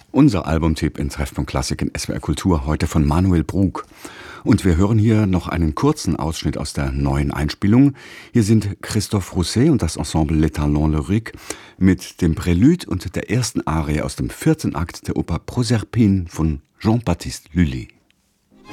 Unser Albumtipp in Treffpunkt Klassik in SWR Kultur, heute von Manuel Brug. Und wir hören hier noch einen kurzen Ausschnitt aus der neuen Einspielung. Hier sind Christophe Rousset und das Ensemble Les Talons Lyriques mit dem Prälude und der ersten Arie aus dem 4. Akt der Oper Proserpine von Jean-Baptiste Lully.